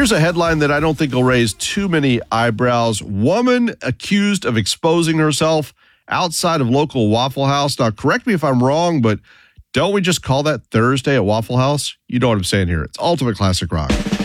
Here's a headline that I don't think will raise too many eyebrows. Woman accused of exposing herself outside of local Waffle House. Now, correct me if I'm wrong, but don't we just call that Thursday at Waffle House? You know what I'm saying here. It's Ultimate Classic Rock.